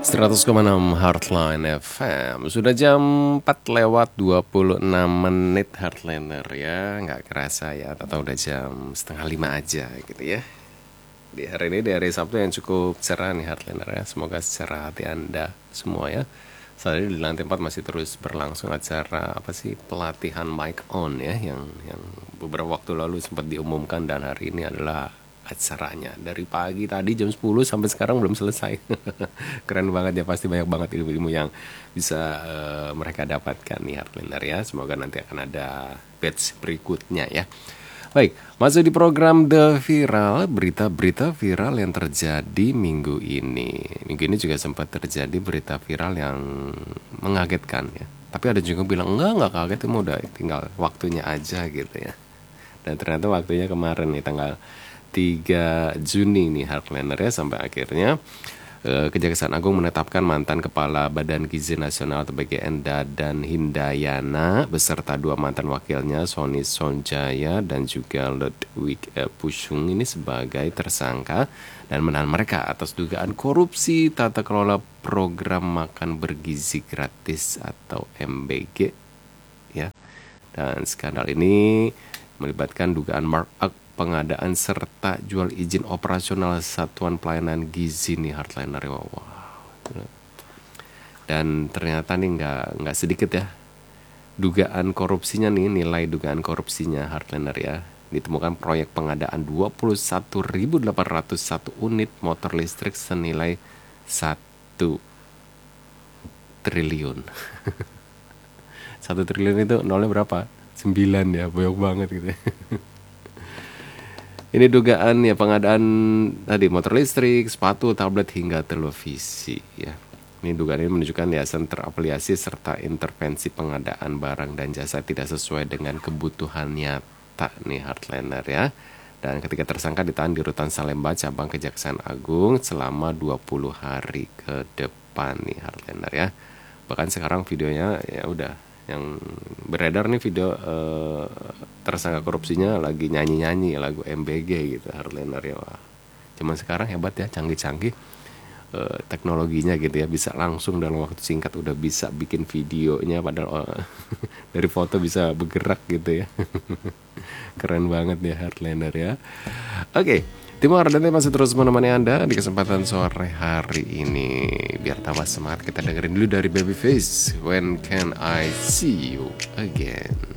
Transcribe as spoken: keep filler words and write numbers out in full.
seratus koma enam Heartline F M. Sudah jam empat lewat dua puluh enam menit Heartliner ya. Nggak kerasa ya, atau udah jam setengah lima aja gitu ya. Di hari ini, di hari Sabtu yang cukup cerah nih Heartliner ya. Semoga secara hati Anda semua ya. Saat ini di lantai empat masih terus berlangsung acara apa sih, pelatihan mic on ya, yang yang beberapa waktu lalu sempat diumumkan, dan hari ini adalah acaranya. Dari pagi tadi jam sepuluh sampai sekarang belum selesai. Keren banget ya, pasti banyak banget ilmu-ilmu yang bisa uh, mereka dapatkan nih Heartliner ya. Semoga nanti akan ada batch berikutnya ya. Baik, masuk di program The Viral, berita-berita viral yang terjadi minggu ini. Minggu ini juga sempat terjadi berita viral yang mengagetkan ya. Tapi ada juga bilang, enggak, enggak kaget, itu udah tinggal waktunya aja gitu ya. Dan ternyata waktunya kemarin nih, tanggal tiga Juni nih Heartliner ya, sampai akhirnya eh, Kejaksaan Agung menetapkan mantan Kepala Badan Gizi Nasional atau B G N Dadan Hindayana beserta dua mantan wakilnya Sony Sonjaya dan juga Ludwig eh, Pushung ini sebagai tersangka dan menahan mereka atas dugaan korupsi tata kelola program makan bergizi gratis atau M B G ya. Dan skandal ini melibatkan dugaan markup pengadaan serta jual izin operasional satuan pelayanan gizi nih Heartliner. Wow. Dan ternyata nih nggak nggak sedikit ya dugaan korupsinya nih, nilai dugaan korupsinya Heartliner ya. Ditemukan proyek pengadaan dua puluh satu ribu delapan ratus satu unit motor listrik senilai satu triliun. Satu triliun itu nolnya berapa? sembilan ya, banyak banget gitu ya. Ini dugaan ya pengadaan tadi motor listrik, sepatu, tablet hingga televisi ya. Ini dugaan ini menunjukkan yayasan terafiliasi serta intervensi pengadaan barang dan jasa tidak sesuai dengan kebutuhan nyata nih Heartliner ya. Dan ketika tersangka ditahan di Rutan Salemba cabang Kejaksaan Agung selama dua puluh hari ke depan nih Heartliner ya. Bahkan sekarang videonya ya udah yang beredar nih video uh, tersangka korupsinya lagi nyanyi-nyanyi lagu M B G gitu Heartliner ya. Wah, zaman sekarang hebat ya, canggih-canggih uh, teknologinya gitu ya, bisa langsung dalam waktu singkat udah bisa bikin videonya, padahal uh, dari foto bisa bergerak gitu ya. Keren banget ya Heartliner ya. Oke, okay. Tim Ardente masih terus menemani Anda di kesempatan sore hari ini. Biar tambah semangat, kita dengerin dulu dari Babyface, When Can I See You Again.